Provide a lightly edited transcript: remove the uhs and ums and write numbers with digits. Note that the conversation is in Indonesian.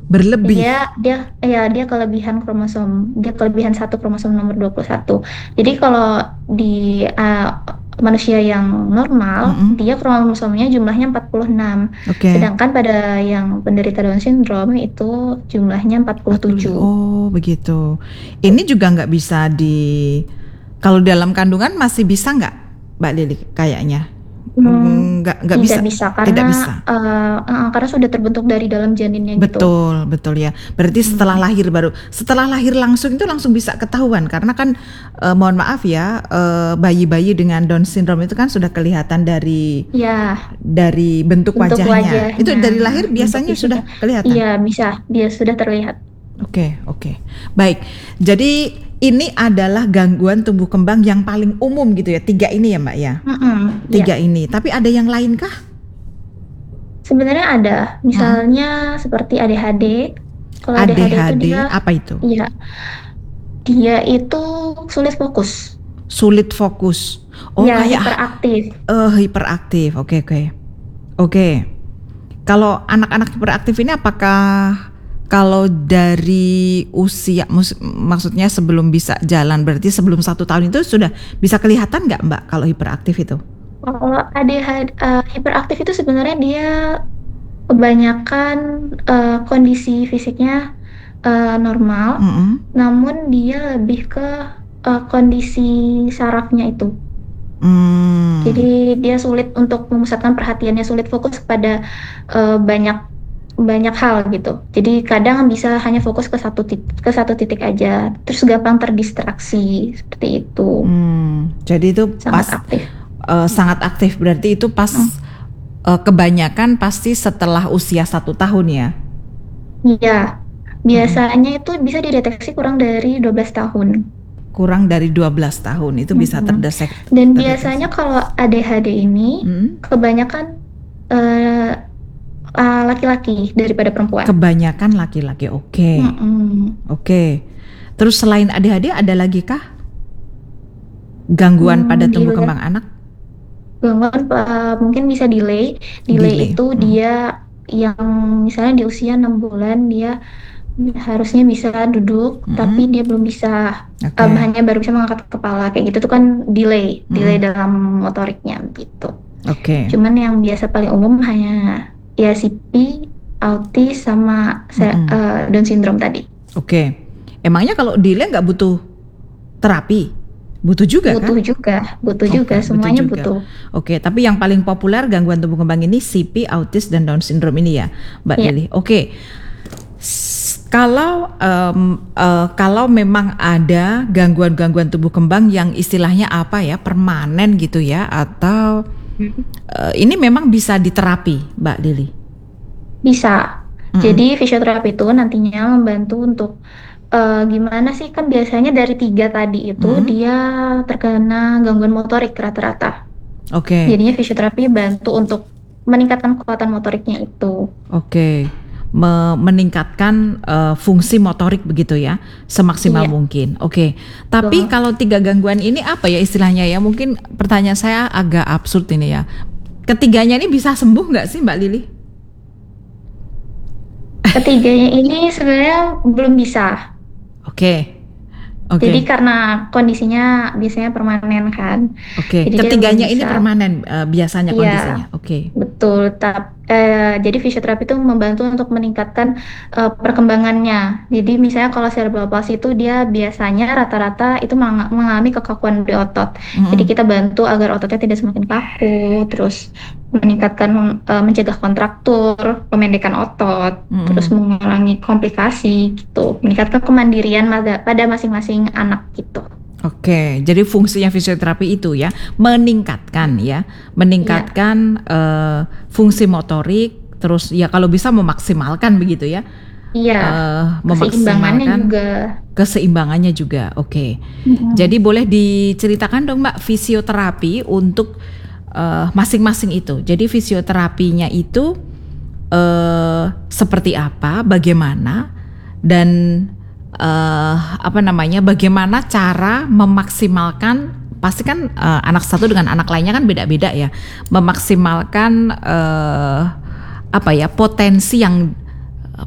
Berlebih. Dia kelebihan satu kromosom nomor 21. Jadi kalau di manusia yang normal, Mm-mm. dia kromosomnya jumlahnya 46. Oke. Sedangkan pada yang penderita Down syndrome itu jumlahnya 40. 47. Oh, begitu. Ini juga nggak bisa kalau dalam kandungan masih bisa nggak, Mbak Lili? Kayaknya nggak Tidak bisa, bisa tidak karena bisa. karena sudah terbentuk dari dalam janinnya gitu. Betul, betul ya. Berarti Hmm. setelah lahir langsung itu langsung bisa ketahuan karena kan mohon maaf ya, bayi-bayi dengan Down syndrome itu kan sudah kelihatan Ya, dari bentuk bentuk wajahnya. Itu wajahnya, dari lahir bentuk biasanya sudah fisiknya. kelihatan. Iya, bisa. Dia sudah terlihat. Oke, oke. Baik. Jadi ini adalah gangguan tumbuh kembang yang paling umum gitu ya. Tiga ini ya, Mbak ya. Mm-mm, Tiga iya. ini. Tapi ada yang lain kah? Sebenarnya ada, Hmm. misalnya seperti ADHD. Kalau ADHD itu ADHD dia, apa itu? iya, dia itu sulit fokus. Sulit fokus. Oh, Ya, kayak hiperaktif. hiperaktif. Oke, oke. Oke. Kalau anak-anak hiperaktif ini apakah kalau dari usia maksudnya sebelum bisa jalan berarti sebelum 1 tahun itu sudah bisa kelihatan nggak Mbak kalau hiperaktif itu? Kalau ADHD, hiperaktif itu sebenarnya dia kebanyakan kondisi fisiknya normal, Mm-mm. namun dia lebih ke kondisi sarafnya itu. Jadi Hmm. dia sulit untuk memusatkan perhatiannya, sulit fokus kepada banyak banyak hal gitu. Jadi kadang bisa hanya fokus ke satu titik aja, terus gampang terdistraksi seperti itu. Jadi itu Sangat pas aktif. sangat aktif berarti itu pas Hmm. kebanyakan pasti setelah usia 1 tahun ya. Iya, Mm-mm. biasanya itu bisa dideteksi kurang dari 12 tahun. Kurang dari 12 tahun itu bisa Mm-mm. Dan biasanya terdeteksi. kalau ADHD ini Mm. kebanyakan eh, laki-laki daripada perempuan. Kebanyakan laki-laki. Oke. Mm-mm. Oke. Terus selain ADHD ada lagi kah gangguan pada tumbuh Delay, kembang anak? gangguan mungkin bisa delay. Delay Delay. itu dia yang misalnya di usia 6 bulan dia harusnya bisa duduk, tapi Mm-mm. dia belum bisa, Oke. hanya baru bisa mengangkat kepala kayak gitu tuh kan delay Mm-mm. dalam motoriknya gitu. Oke. Cuman yang biasa paling umum hanya ya CP, autis sama Mm-mm. Down syndrome tadi. Oke. Emangnya kalau delay nggak butuh terapi? Butuh juga kah? Butuh juga, Oke, butuh semuanya juga. butuh. Oke, tapi yang paling populer gangguan tumbuh kembang ini CP, autis, dan Down syndrome ini ya, Mbak Ya, Lili. Oke, kalau memang ada gangguan-gangguan tumbuh kembang yang istilahnya apa ya, permanen gitu ya, atau ini memang bisa diterapi, Mbak Lili. bisa. Mm-mm. Jadi fisioterapi itu nantinya membantu untuk gimana sih, kan biasanya dari tiga tadi itu Mm-mm. dia terkena gangguan motorik rata-rata. Oke, Jadinya fisioterapi bantu untuk meningkatkan kekuatan motoriknya itu. oke. Meningkatkan fungsi motorik begitu ya, semaksimal Iya, mungkin. Oke. Tapi betul. kalau tiga gangguan ini apa ya istilahnya ya? Mungkin pertanyaan saya agak absurd ini ya. Ketiganya ini bisa sembuh nggak sih Mbak Lili? Ketiganya ini sebenarnya belum bisa. Oke. Jadi Oke. karena kondisinya biasanya permanen kan. Oke. Jadi dia belum Ketiganya ini bisa. permanen biasanya Iya, kondisinya. Oke. betul. Jadi fisioterapi itu membantu untuk meningkatkan perkembangannya. Jadi misalnya kalau cerebral palsy itu dia biasanya rata-rata itu mengalami kekakuan di otot. Jadi Mm-mm. kita bantu agar ototnya tidak semakin kaku, terus meningkatkan mencegah kontraktur, pemendekan otot, terus Mm-mm. mengurangi komplikasi gitu, meningkatkan kemandirian pada masing-masing anak gitu. Oke, jadi fungsinya fisioterapi itu ya Iya, meningkatkan fungsi motorik, terus ya kalau bisa memaksimalkan begitu ya, iya, keseimbangannya memaksimalkan juga. keseimbangannya juga. Oke, Mm-mm. jadi boleh diceritakan dong Mbak fisioterapi untuk masing-masing itu. Jadi fisioterapinya itu seperti apa, bagaimana, dan apa namanya, bagaimana cara memaksimalkan, pasti kan anak satu dengan anak lainnya kan beda-beda ya, memaksimalkan apa ya potensi yang